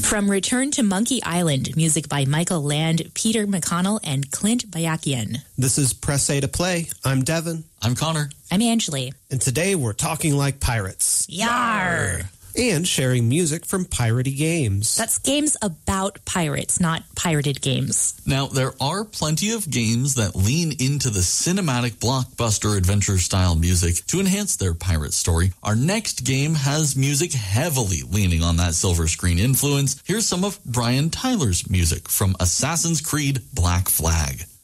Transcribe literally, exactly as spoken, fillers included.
From Return to Monkey Island, music by Michael Land, Peter McConnell, and Clint Bayakian. This is Press A to Play. I'm Devin. I'm Connor. I'm Angeli. And today we're talking like pirates. Yar! And sharing music from piratey games. That's games about pirates, not pirated games. Now, there are plenty of games that lean into the cinematic blockbuster adventure-style music to enhance their pirate story. Our next game has music heavily leaning on that silver screen influence. Here's some of Brian Tyler's music from Assassin's Creed Black Flag.